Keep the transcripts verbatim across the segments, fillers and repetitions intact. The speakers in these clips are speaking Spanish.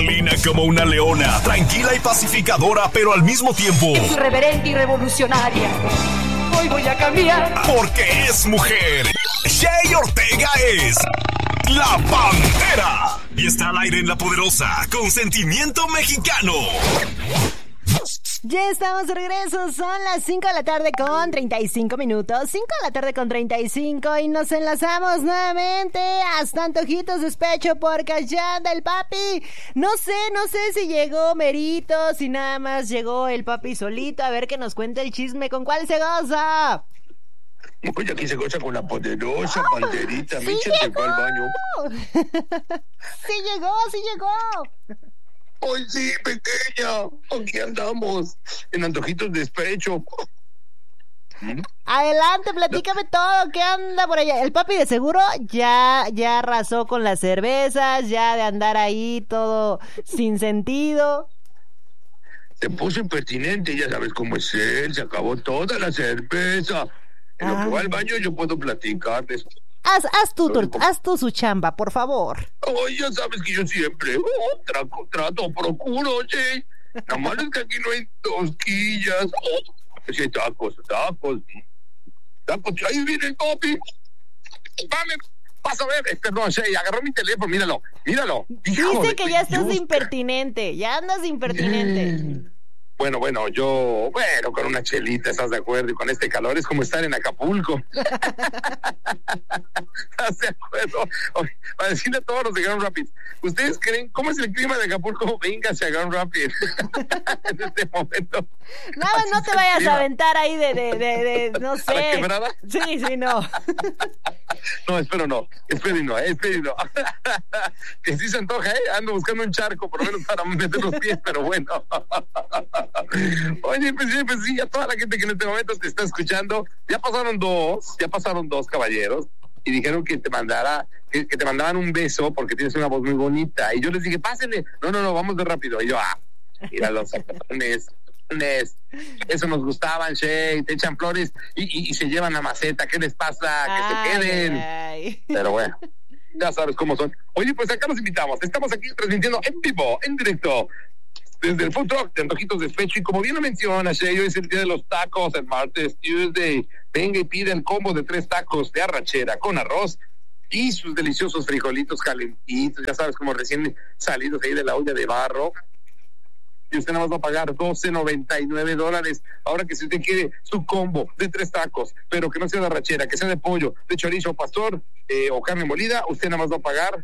Felina como una leona, tranquila y pacificadora, pero al mismo tiempo irreverente y revolucionaria. Hoy voy a cambiar. Porque es mujer. Shay Ortega es la Pantera. Y está al aire en La Poderosa, con sentimiento mexicano. Ya estamos de regreso, son las cinco de la tarde con treinta y cinco minutos, cinco de la tarde con treinta y cinco y nos enlazamos nuevamente hasta Antojitos Despecho porque allá anda el papi. No sé, no sé si llegó Merito, si nada más llegó el papi solito, a ver que nos cuente el chisme, ¿con cuál se goza? Oye, aquí se goza con la poderosa oh, Panterita, sí Micha se fue al baño. Sí llegó, sí llegó. ¡Ay, sí, pequeña! Aquí andamos, en Antojitos Despecho. Adelante, platícame todo, ¿qué anda por allá? El papi de seguro ya, ya arrasó con las cervezas, ya de andar ahí todo sin sentido. Se puso impertinente, ya sabes cómo es él, se acabó toda la cerveza. En lo que va al baño yo puedo platicarles. Haz, haz tú, tu, haz tú su chamba, por favor. Oh, ya sabes que yo siempre oh, trato, trato, procuro, sí. Nada más es que aquí no hay tosquillas. Oh, sí hay tacos, tacos. Tacos, ahí viene el papi. Dame, vas a ver, perdón, Shay, agarró mi teléfono, míralo, míralo. Dice de, que ya estás de impertinente, ya andas de impertinente. Mm. Bueno, bueno, yo, bueno, con una chelita, ¿estás de acuerdo? Y con este calor es como estar en Acapulco. ¿Estás de acuerdo? Oye, para decirle a todos los de Grand Rapids, ¿ustedes creen cómo es el clima de Acapulco? Véngase a Grand Rapids en este momento. Nada, así no te vayas clima. a aventar ahí de, de, de, de no sé. ¿A la quebrada? Sí, sí, no. No, espero no, espero y no, eh, espero y no. Que sí se antoja, ¿eh? Ando buscando un charco, por lo menos para meter los pies, pero bueno. Oye, pues sí, pues sí, a toda la gente que en este momento te está escuchando, ya pasaron dos, ya pasaron dos caballeros y dijeron que te mandara, que, que te mandaban un beso porque tienes una voz muy bonita. Y yo les dije, pásenle, no, no, no, vamos de rápido. Y yo, ah, mira los sacarones, eso nos gustaban, Shay, te echan flores y, y, y se llevan la maceta, ¿qué les pasa? Que ay, se queden. Ay. Pero bueno, ya sabes cómo son. Oye, pues acá los invitamos, estamos aquí transmitiendo en vivo, en directo, desde el food truck de Antojitos Despecho, y como bien lo menciona Shay, hoy es el día de los tacos, el martes, Tuesday. Venga y pide el combo de tres tacos de arrachera con arroz y sus deliciosos frijolitos calentitos, ya sabes, como recién salidos ahí de la olla de barro. Y usted nada más va a pagar doce noventa y nueve dólares. Ahora que si usted quiere su combo de tres tacos, pero que no sea de arrachera, que sea de pollo, de chorizo, pastor eh, o carne molida, usted nada más va a pagar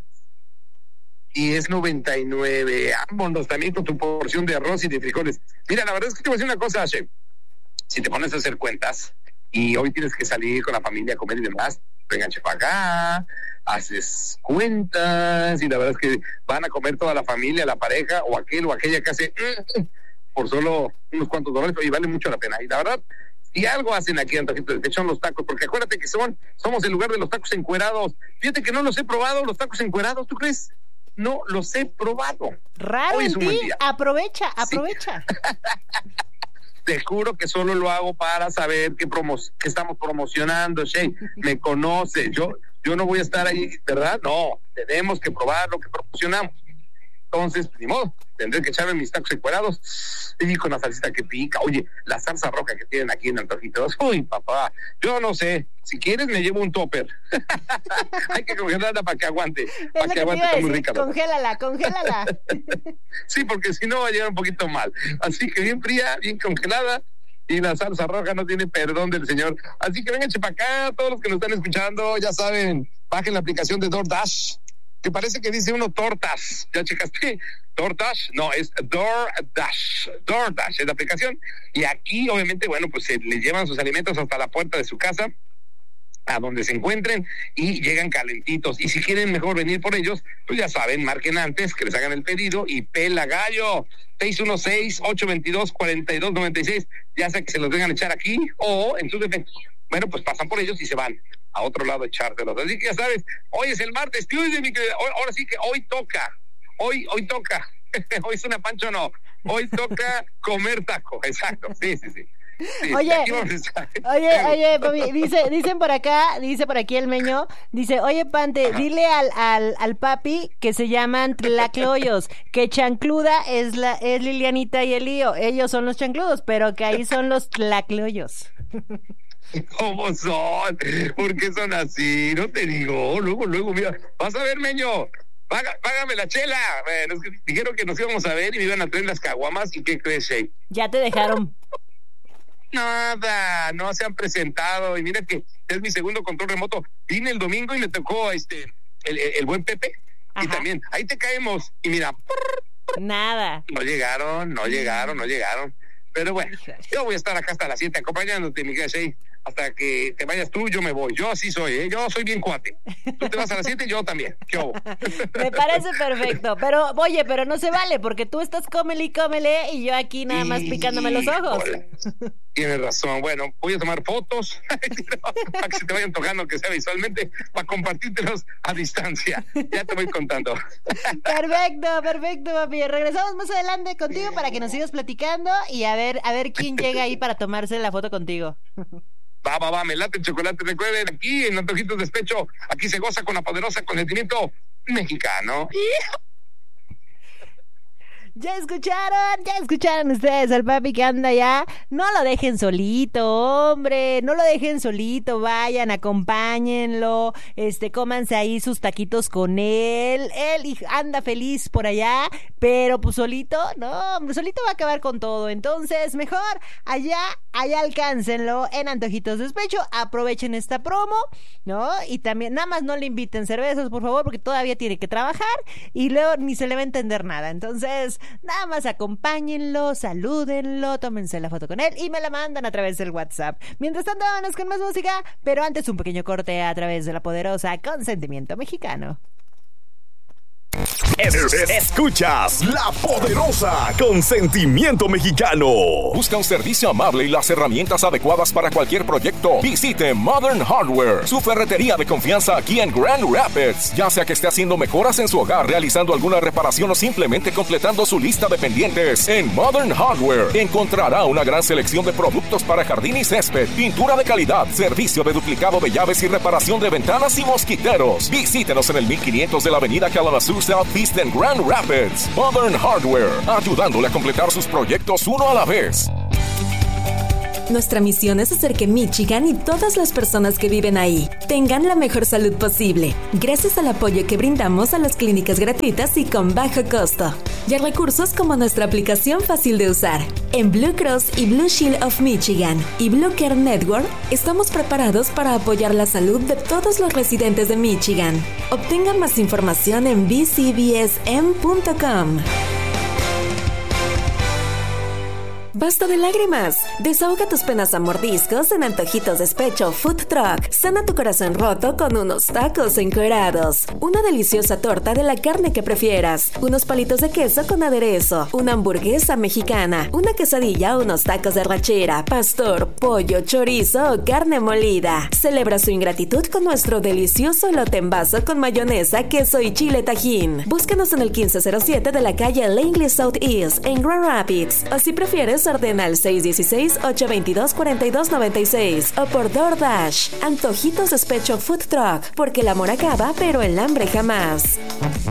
diez noventa y nueve. Vámonos también con tu porción de arroz y de frijoles. Mira, la verdad es que te voy a decir una cosa, Shay. Si te pones a hacer cuentas y hoy tienes que salir con la familia a comer y demás, vengan para acá, haces cuentas y la verdad es que van a comer toda la familia, la pareja o aquel o aquella que hace mm, por solo unos cuantos dólares y vale mucho la pena. Y la verdad, si algo hacen aquí en Antojitos Despecho son los tacos, porque acuérdate que son, somos el lugar de los tacos encuerados. Fíjate que no los he probado, los tacos encuerados, ¿tú crees? No los he probado. Raro en ti, aprovecha, aprovecha. Sí. Te juro que solo lo hago para saber qué, promo- qué estamos promocionando, Shay. Me conoce, yo, yo no voy a estar ahí, ¿verdad? No, tenemos que probar lo que promocionamos. Entonces, ni modo, tendré que echarme mis tacos encuerados y con la salsita que pica. Oye, la salsa roja que tienen aquí en Antojitos. Uy, papá, yo no sé. Si quieres, me llevo un topper. Hay que congelarla para que aguante. Es para que, que aguante, está muy rica. Congélala, congélala. Sí, porque si no va a llegar un poquito mal. Así que bien fría, bien congelada. Y la salsa roja no tiene perdón del señor. Así que vénganse para acá, todos los que nos están escuchando, ya saben, bajen la aplicación de DoorDash, que parece que dice uno tortas. ¿Ya checaste? DoorDash, no, es DoorDash. DoorDash es la aplicación. Y aquí, obviamente, bueno, pues se les llevan sus alimentos hasta la puerta de su casa, a donde se encuentren, y llegan calentitos. Y si quieren mejor venir por ellos, pues ya saben, marquen antes, que les hagan el pedido, y pela gallo, seis uno seis, ocho dos dos, cuatro dos nueve seis, ya sea que se los vengan a echar aquí, o en su defecto, bueno, pues pasan por ellos y se van a otro lado a echártelos. Así que ya sabes, hoy es el martes, Tuesday, mi querida, hoy, ahora sí que hoy toca, hoy, hoy toca, hoy es una pancho no, hoy toca comer taco, exacto, sí, sí, sí. Sí, Oye, aquí vamos a estar. oye, oye, papi, dice, dicen por acá, dice por aquí el Meño, dice, oye, Pante, Ajá. dile al, al, al papi que se llaman tlacloyos, que chancluda es la, es Lilianita y Elío, ellos son los chancludos, pero que ahí son los tlacloyos. ¿Cómo son? ¿Por qué son así? No te digo. Luego, luego, mira, vas a ver, Meño. Paga, págame la chela. Bueno, es que dijeron que nos íbamos a ver y me iban a traer las caguamas. ¿Y qué crees, Shay? Ya te dejaron. Nada, no se han presentado. Y mira que es mi segundo control remoto. Vine el domingo y me tocó este el, el, el buen Pepe. Ajá. Y también, ahí te caemos. Y mira, Nada. no llegaron, no llegaron, no llegaron. Pero bueno, yo voy a estar acá hasta las siete acompañándote, mi querida Shay. Hasta que te vayas tú, yo me voy. Yo así soy, ¿eh? Yo soy bien cuate. Tú te vas a las siete, yo también. ¿Qué hubo? Me parece perfecto, pero oye, pero no se vale porque tú estás cómele y cómele y yo aquí nada más picándome los ojos. Híjole. Tienes razón. Bueno, voy a tomar fotos para que se te vayan tocando, que sea visualmente, para compartírtelos a distancia. Ya te voy contando. Perfecto, perfecto, papi. Regresamos más adelante contigo para que nos sigas platicando y a ver, a ver quién llega ahí para tomarse la foto contigo. Va, va, va, me late el chocolate. Recuerden, aquí en Antojitos Despecho, aquí se goza con la poderosa consentimiento mexicano. Ya escucharon, ya escucharon ustedes al papi que anda allá. No lo dejen solito, hombre, no lo dejen solito, vayan, acompáñenlo, este, cómanse ahí sus taquitos con él. Él anda feliz por allá, pero pues solito, no, hombre, solito va a acabar con todo. Entonces, mejor allá, allá alcáncenlo en Antojitos Despecho, aprovechen esta promo, ¿no? Y también, nada más no le inviten cervezas, por favor, porque todavía tiene que trabajar y luego ni se le va a entender nada. Entonces, nada más acompáñenlo, salúdenlo, tómense la foto con él y me la mandan a través del WhatsApp. Mientras tanto, vámonos con más música, pero antes un pequeño corte a través de la poderosa Consentimiento Mexicano. Es- escuchas La Poderosa Consentimiento Mexicano. Busca un servicio amable y las herramientas adecuadas para cualquier proyecto. Visite Modern Hardware, su ferretería de confianza aquí en Grand Rapids. Ya sea que esté haciendo mejoras en su hogar, realizando alguna reparación o simplemente completando su lista de pendientes, en Modern Hardware encontrará una gran selección de productos para jardín y césped, pintura de calidad, servicio de duplicado de llaves y reparación de ventanas y mosquiteros. Visítenos en el mil quinientos de la avenida Kalamazoo Southeast en Grand Rapids. Modern Hardware, ayudándole a completar sus proyectos uno a la vez. Nuestra misión es hacer que Michigan y todas las personas que viven ahí tengan la mejor salud posible, gracias al apoyo que brindamos a las clínicas gratuitas y con bajo costo, y a recursos como nuestra aplicación fácil de usar. En Blue Cross y Blue Shield of Michigan y Blue Care Network estamos preparados para apoyar la salud de todos los residentes de Michigan. Obtenga más información en b c b s m punto com. Basta de lágrimas. Desahoga tus penas a mordiscos en Antojitos Despecho Food Truck. Sana tu corazón roto con unos tacos encuerados. Una deliciosa torta de la carne que prefieras. Unos palitos de queso con aderezo. Una hamburguesa mexicana. Una quesadilla o unos tacos de rachera, pastor, pollo, chorizo o carne molida. Celebra su ingratitud con nuestro delicioso elote en vaso con mayonesa, queso y chile tajín. Búscanos en el quince cero siete de la calle Langley Southeast en Grand Rapids. O si prefieres, ordena al seis uno seis, ocho dos dos, cuatro dos nueve seis o por DoorDash. Antojitos Despecho Food Truck, porque el amor acaba, pero el hambre jamás.